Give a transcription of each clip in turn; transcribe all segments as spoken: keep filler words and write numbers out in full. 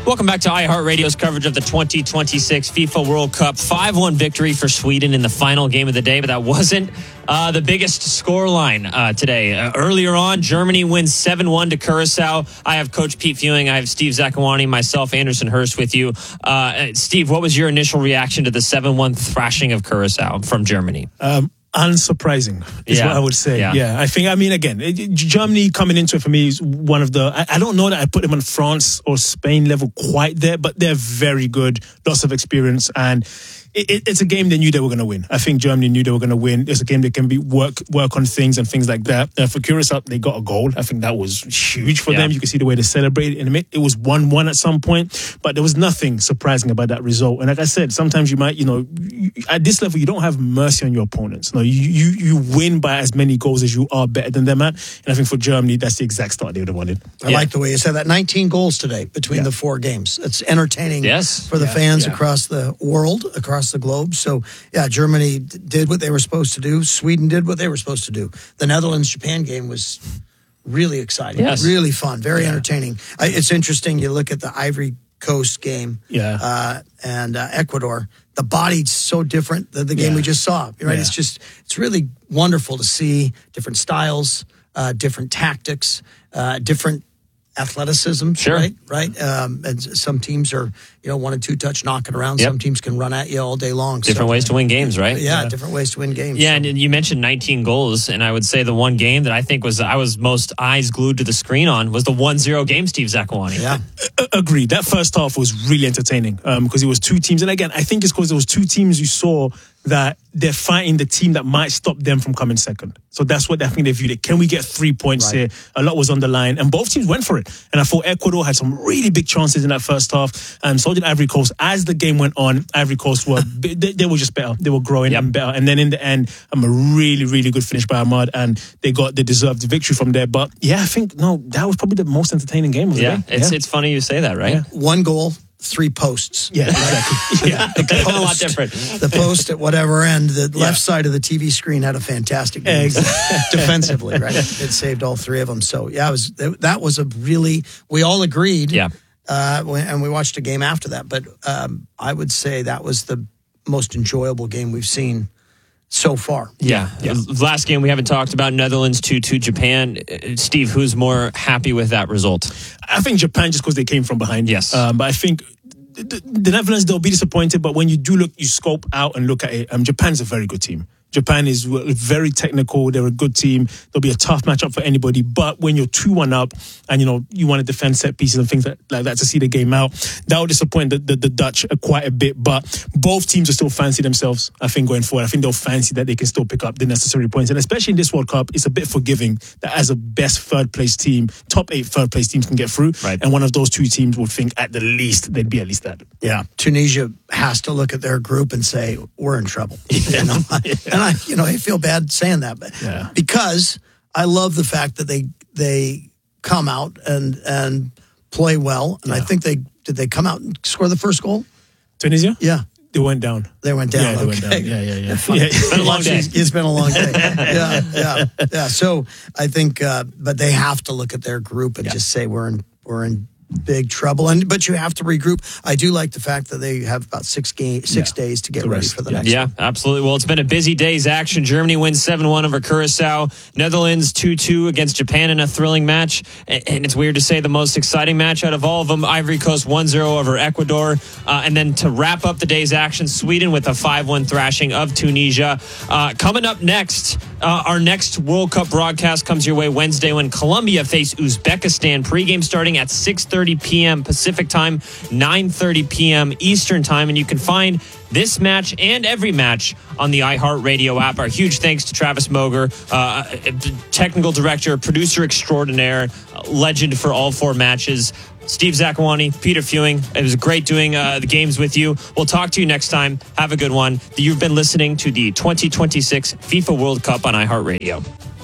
Welcome back to iHeartRadio's coverage of the twenty twenty-six FIFA World Cup. five one victory for Sweden in the final game of the day, but that wasn't uh, the biggest scoreline uh, today. Uh, earlier on, Germany wins seven one to Curacao. I have Coach Pete Fewing. I have Steve Zakuani, myself, Anderson Hurst with you. Uh, Steve, what was your initial reaction to the seven one thrashing of Curacao from Germany? Um, Unsurprising is Yeah. what I would say. Yeah. Yeah. I think, I mean, again, it, it- Germany coming into it for me is one of the, I, I don't know that I put them on France or Spain level quite there, but they're very good, lots of experience, and it, it, it's a game they knew they were going to win. I think Germany knew they were going to win. It's a game that can be work work on things and things like that. Uh, for Curacao, they got a goal. I think that was huge for Yeah. them. You can see the way they celebrated. And it was one one at some point, but there was nothing surprising about that result. And like I said, sometimes you might, you know, you, at this level, you don't have mercy on your opponents. No, you, you you win by as many goals as you are better than them at. And I think for Germany, that's the exact start they would have wanted. I Yeah. like the way you said that. nineteen goals today between Yeah. the four games. It's entertaining Yes. for the Yeah, fans yeah. across the world, across the globe. So, yeah, Germany d- did what they were supposed to do. Sweden did what they were supposed to do. The Netherlands-Japan game was really exciting, Yes. really fun, very entertaining. I, it's interesting. You look at the Ivory Coast game Yeah. uh, and uh, Ecuador. The body's so different than the game Yeah. we just saw. Right? Yeah. It's just it's really wonderful to see different styles, uh, different tactics, uh, different athleticism. Sure. Right. Right. Um, and s- some teams are you know one and two touch knocking around. Yep. Some teams can run at you all day long. Different so, ways to win games, right? Yeah, different ways to win games. Yeah, So- and you mentioned nineteen goals, and I would say the one game that I think was I was most eyes glued to the screen on was the one zero game, Steve Zakuani. yeah. A- Agreed. That first half was really entertaining um, because it was two teams. And again, I think it's because there was two teams you saw that they're fighting the team that might stop them from coming second. So that's what I think they viewed it. Can we get three points Right. here? A lot was on the line, and both teams went for it. And I thought Ecuador had some really big chances in that first half, and so did Ivory Coast. As the game went on, Ivory Coast were they, they were just better. They were growing Yep. and better. And then in the end, um, a really, really good finish by Ahmad, and they got the deserved victory from there. But yeah, I think no, that was probably the most entertaining game of the Yeah, day. it's yeah. it's funny you say that, right? Yeah. One goal, three posts. Yeah, exactly. yeah. It could have been a lot Post. different. The post at whatever end, the Yeah. left side of the T V screen had a fantastic game Exactly. defensively, right? It saved all three of them. So yeah, it was that was a really we all agreed. Yeah. uh, when- and we watched a game after that. But um, I would say that was the most enjoyable game we've seen so far. Yeah. Last game we haven't talked about, Netherlands two two Japan. Uh, Steve, who's more happy with that result? I think Japan just because they came from behind. Yes. Um, but I think the, the Netherlands, they'll be disappointed. But when you do look, you scope out and look at it, um, Japan's a very good team. Japan is very technical. They're a good team. There'll be a tough matchup for anybody. But when you're two one up and, you know, you want to defend set pieces and things like, like that to see the game out, that will disappoint the, the, the Dutch quite a bit. But both teams will still fancy themselves, I think, going forward. I think they'll fancy that they can still pick up the necessary points. And especially in this World Cup, it's a bit forgiving that as a best third place team, top eight third place teams can get through. Right. And one of those two teams would think at the least they'd be at least that. Yeah, Tunisia has to look at their group and say we're in trouble. You know? And I, you know, I feel bad saying that, but Yeah. because I love the fact that they they come out and and play well, and I Yeah. think they did they come out and score the first goal. Tunisia? Yeah, They went down. they went down. Yeah, they went okay. down. Yeah, yeah, yeah. Fun. Yeah. It's been a long day. It's been a long day. yeah, yeah, yeah. So I think, uh, but they have to look at their group and Yeah. just say we're in we're in big trouble. And but you have to regroup. I do like the fact that they have about six game six Yeah. days to get To ready rest. for the Yeah. next. Yeah, absolutely. Well, it's been a busy day's action. Germany wins seven one over Curacao. Netherlands two two against Japan in a thrilling match. A- And it's weird to say the most exciting match out of all of them. Ivory Coast one zero over Ecuador. Uh, and then to wrap up the day's action, Sweden with a five one thrashing of Tunisia. Uh, coming up next, uh, our next World Cup broadcast comes your way Wednesday when Colombia face Uzbekistan. Pregame starting at six thirty p.m. Pacific time, nine thirty p.m. Eastern time. And you can find this match and every match on the iHeartRadio app. Our huge thanks to Travis Moger, uh, technical director, producer extraordinaire, legend for all four matches. Steve Zakuani, Peter Fewing. It was great doing uh, the games with you. We'll talk to you next time. Have a good one. You've been listening to the twenty twenty-six FIFA World Cup on iHeartRadio.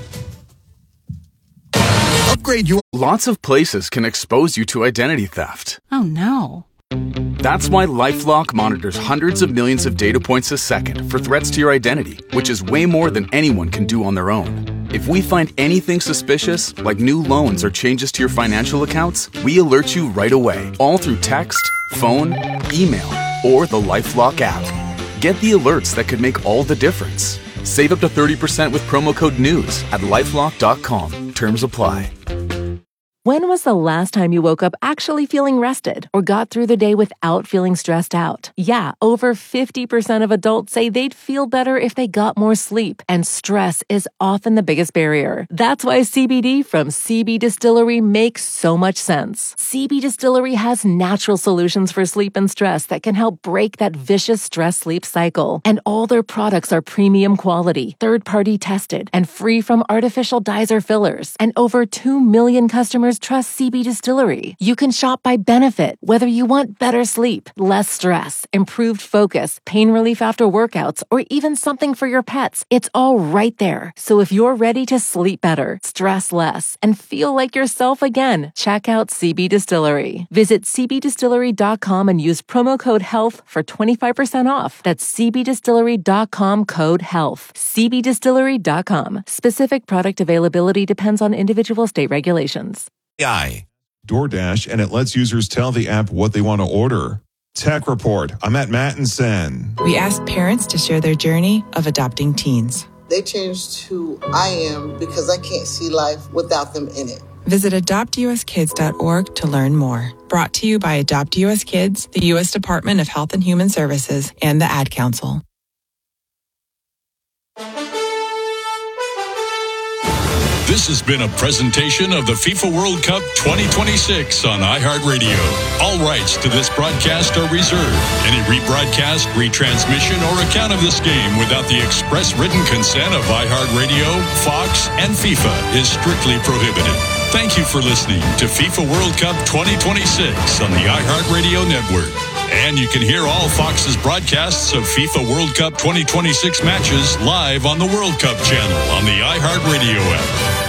Upgrade your... Lots of places can expose you to identity theft. Oh, no. That's why LifeLock monitors hundreds of millions of data points a second for threats to your identity, which is way more than anyone can do on their own. If we find anything suspicious, like new loans or changes to your financial accounts, we alert you right away, all through text, phone, email, or the LifeLock app. Get the alerts that could make all the difference. Save up to thirty percent with promo code NEWS at lifelock dot com. Terms apply. When was the last time you woke up actually feeling rested or got through the day without feeling stressed out? Yeah, over fifty percent of adults say they'd feel better if they got more sleep, and stress is often the biggest barrier. That's why C B D from C B Distillery makes so much sense. C B Distillery has natural solutions for sleep and stress that can help break that vicious stress-sleep cycle. And all their products are premium quality, third-party tested, and free from artificial dyes or fillers. And over two million customers trust C B Distillery. You can shop by benefit, whether you want better sleep, less stress, improved focus, pain relief after workouts, or even something for your pets. It's all right there. So if you're ready to sleep better, stress less, and feel like yourself again, check out C B Distillery. Visit c b distillery dot com and use promo code HEALTH for twenty-five percent off. That's c b distillery dot com code HEALTH. c b distillery dot com. Specific product availability depends on individual state regulations. I. DoorDash, and it lets users tell the app what they want to order. Tech Report. I'm at Matt and Sen. We asked parents to share their journey of adopting teens. They changed who I am because I can't see life without them in it. Visit adopt u s kids dot org to learn more. Brought to you by Adopt U S Kids, the U S Department of Health and Human Services, and the Ad Council. This has been a presentation of the FIFA World Cup twenty twenty-six on iHeartRadio. All rights to this broadcast are reserved. Any rebroadcast, retransmission, or account of this game without the express written consent of iHeartRadio, Fox, and FIFA is strictly prohibited. Thank you for listening to FIFA World Cup twenty twenty-six on the iHeartRadio network. And you can hear all Fox's broadcasts of FIFA World Cup twenty twenty-six matches live on the World Cup channel on the iHeartRadio app.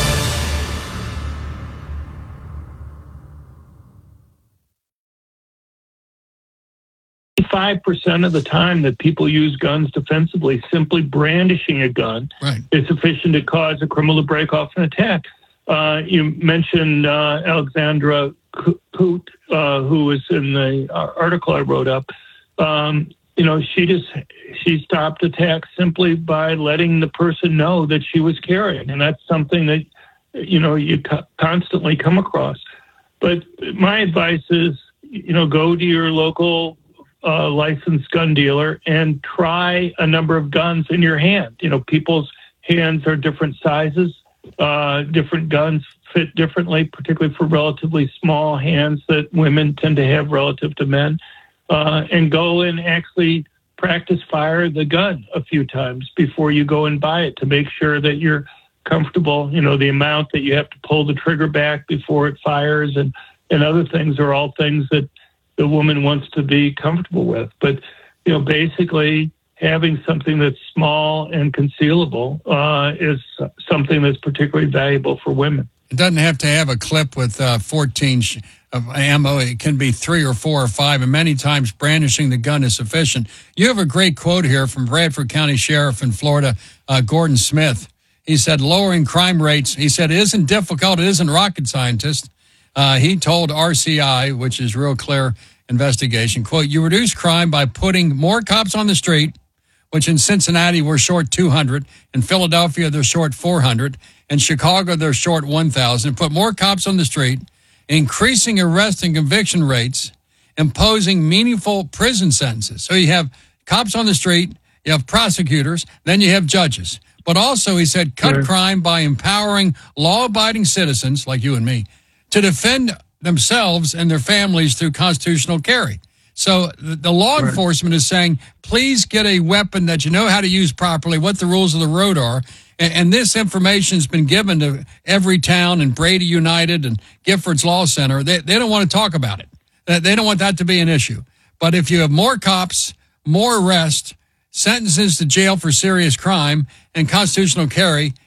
Five percent of the time that people use guns defensively, simply brandishing a gun right. is sufficient to cause a criminal to break off an attack. Uh, you mentioned uh, Alexandra Poot, uh, who was in the article I wrote up. Um, you know, she just she stopped attacks simply by letting the person know that she was carrying, and that's something that you know you co- constantly come across. But my advice is, you know, go to your local uh, licensed gun dealer and try a number of guns in your hand. You know, people's hands are different sizes. Uh, different guns fit differently, particularly for relatively small hands that women tend to have relative to men. Uh, and go and actually practice fire the gun a few times before you go and buy it to make sure that you're comfortable. You know, the amount that you have to pull the trigger back before it fires and, and other things are all things that the woman wants to be comfortable with. But, you know, basically having something that's small and concealable uh, is something that's particularly valuable for women. It doesn't have to have a clip with uh, fourteen sh- of ammo. It can be three or four or five, and many times brandishing the gun is sufficient. You have a great quote here from Bradford County Sheriff in Florida, uh, Gordon Smith. He said, lowering crime rates, he said, it isn't difficult. It isn't rocket scientist. Uh, he told R C I, which is Real Clear Investigation, quote, you reduce crime by putting more cops on the street, which in Cincinnati we're short two hundred. In Philadelphia, they're short four hundred. In Chicago, they're short one thousand. Put more cops on the street, increasing arrest and conviction rates, imposing meaningful prison sentences. So you have cops on the street, you have prosecutors, then you have judges. But also, he said, cut Sure. crime by empowering law-abiding citizens, like you and me, to defend themselves and their families through constitutional carry. So the law Right. enforcement is saying, please get a weapon that you know how to use properly, what the rules of the road are. And, and this information has been given to every town and Brady United and Giffords Law Center. They, they don't want to talk about it. They don't want that to be an issue. But if you have more cops, more arrests, sentences to jail for serious crime, and constitutional carry,